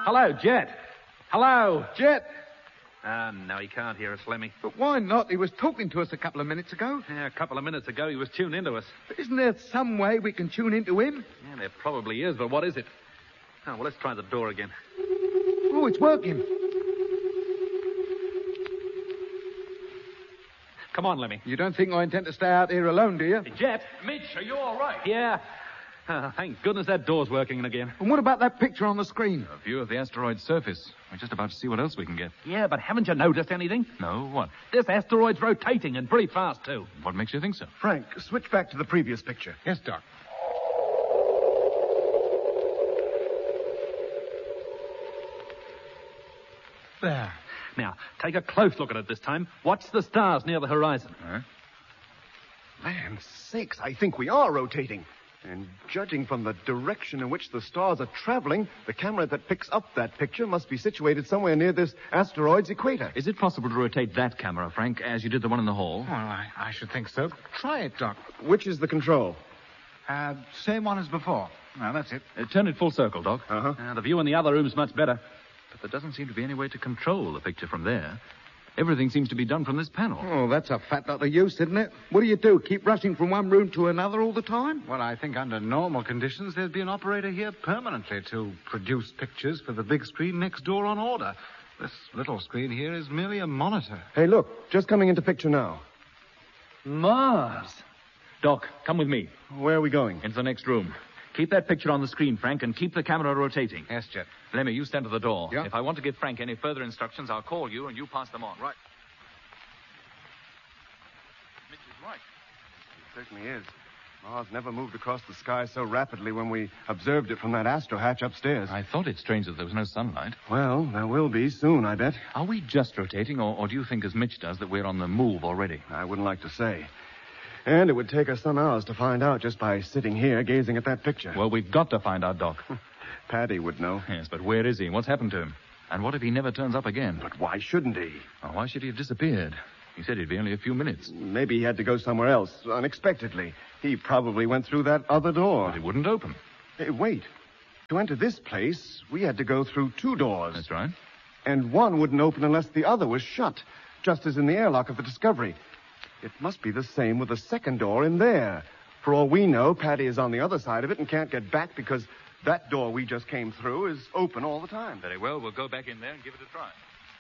Hello, Jet. Hello. Jet. No, he can't hear us, Lemmy. But why not? He was talking to us a couple of minutes ago. Yeah, a couple of minutes ago he was tuned into us. But isn't there some way we can tune into him? Yeah, there probably is, but what is it? Oh, well, let's try the door again. Oh, it's working. Come on, Lemmy. You don't think I intend to stay out here alone, do you? Hey, Jet. Mitch, are you all right? Yeah. Thank goodness that door's working again. And what about that picture on the screen? A view of the asteroid's surface. We're just about to see what else we can get. Yeah, but haven't you noticed anything? No, what? This asteroid's rotating, and pretty fast, too. What makes you think so? Frank, switch back to the previous picture. Yes, Doc. There. Now, take a close look at it this time. Watch the stars near the horizon. Huh? Land sakes, I think we are rotating. And judging from the direction in which the stars are traveling, the camera that picks up that picture must be situated somewhere near this asteroid's equator. Is it possible to rotate that camera, Frank, as you did the one in the hall? Well, I should think so. Try it, Doc. Which is the control? Same one as before. Well, that's it. Turn it full circle, Doc. Uh-huh. The view in the other room's much better. But there doesn't seem to be any way to control the picture from there. Everything seems to be done from this panel. Oh, that's a fat lot of use, isn't it? What do? Keep rushing from one room to another all the time? Well, I think under normal conditions, there'd be an operator here permanently to produce pictures for the big screen next door on order. This little screen here is merely a monitor. Hey, look, just coming into picture now. Mars. Doc, come with me. Where are we going? Into the next room. Keep that picture on the screen, Frank, and keep the camera rotating. Yes, Jet. Lemmy, you stand at the door. Yeah. If I want to give Frank any further instructions, I'll call you and you pass them on. Right. Mitch is right. It certainly is. Mars never moved across the sky so rapidly when we observed it from that astro hatch upstairs. I thought it strange that there was no sunlight. Well, there will be soon, I bet. Are we just rotating, or do you think, as Mitch does, that we're on the move already? I wouldn't like to say. And it would take us some hours to find out just by sitting here gazing at that picture. Well, we've got to find out, Doc. Paddy would know. Yes, but where is he? What's happened to him? And what if he never turns up again? But why shouldn't he? Oh, why should he have disappeared? He said he'd be only a few minutes. Maybe he had to go somewhere else, unexpectedly. He probably went through that other door. But it wouldn't open. Hey, wait. To enter this place, we had to go through two doors. That's right. And one wouldn't open unless the other was shut, just as in the airlock of the Discovery. It must be the same with the second door in there. For all we know, Paddy is on the other side of it and can't get back because that door we just came through is open all the time. Very well, we'll go back in there and give it a try.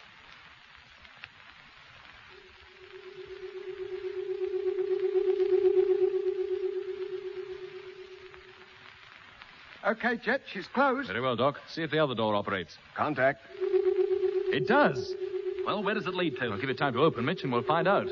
Okay, Jet, she's closed. Very well, Doc. See if the other door operates. Contact. It does. Well, where does it lead to? I'll give it time to open, Mitch, and we'll find out.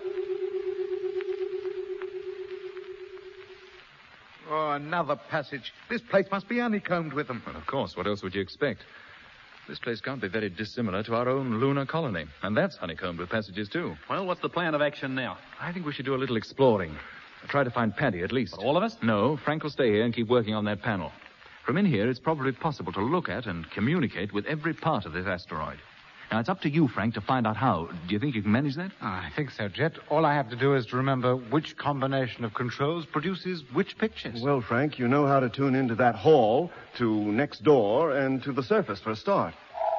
Oh, another passage. This place must be honeycombed with them. Well, of course. What else would you expect? This place can't be very dissimilar to our own lunar colony. And that's honeycombed with passages, too. Well, what's the plan of action now? I think we should do a little exploring. Try to find Paddy, at least. But all of us? No, Frank will stay here and keep working on that panel. From in here, it's probably possible to look at and communicate with every part of this asteroid. Now, it's up to you, Frank, to find out how. Do you think you can manage that? I think so, Jet. All I have to do is to remember which combination of controls produces which pictures. Well, Frank, you know how to tune into that hall, to next door, and to the surface for a start.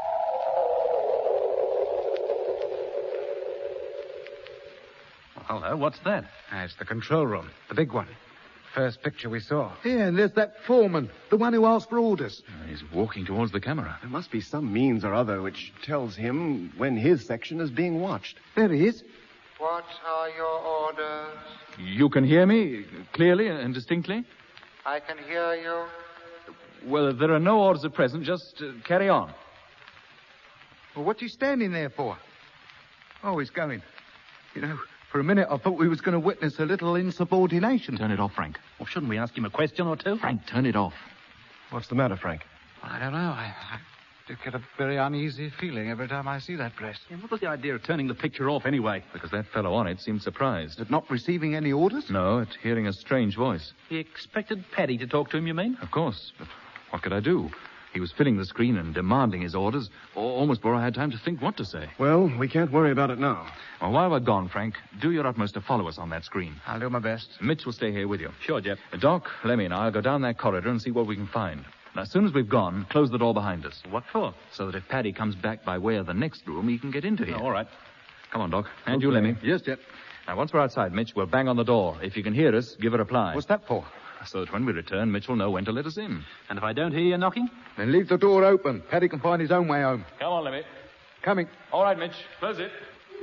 Hello, what's that? It's the control room, the big one. First picture we saw. Yeah, and there's that foreman, the one who asked for orders. He's walking towards the camera. There must be some means or other which tells him when his section is being watched. There he is. What are your orders? You can hear me clearly and distinctly? I can hear you. Well, there are no orders at present. Just carry on. Well, what's he standing there for? Oh, he's going. You know, for a minute I thought we was going to witness a little insubordination. Turn it off, Frank. Well, shouldn't we ask him a question or two? Frank, turn it off. What's the matter, Frank? I don't know. I get a very uneasy feeling every time I see that place. Yeah, what was the idea of turning the picture off anyway? Because that fellow on it seemed surprised. At not receiving any orders? No, at hearing a strange voice. He expected Paddy to talk to him, you mean? Of course, but what could I do? He was filling the screen and demanding his orders, almost before I had time to think what to say. Well, we can't worry about it now. Well, while we're gone, Frank, do your utmost to follow us on that screen. I'll do my best. Mitch will stay here with you. Sure, Jeff. Doc, Lemmy and I'll go down that corridor and see what we can find. Now, as soon as we've gone, close the door behind us. What for? So that if Paddy comes back by way of the next room, he can get into here. Oh, all right. Come on, Doc. And you, Lemmy. Yes, Jet. Now, once we're outside, Mitch, we'll bang on the door. If you can hear us, give a reply. What's that for? So that when we return, Mitch will know when to let us in. And if I don't hear you knocking? Then leave the door open. Paddy can find his own way home. Come on, Lemmy. Coming. All right, Mitch. Close it.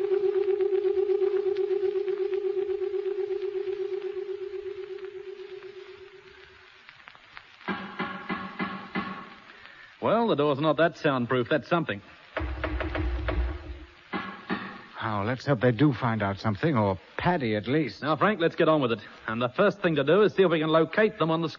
Well, the door's not that soundproof. That's something. Oh, let's hope they do find out something, or Paddy at least. Now, Frank, let's get on with it. And the first thing to do is see if we can locate them on the screen.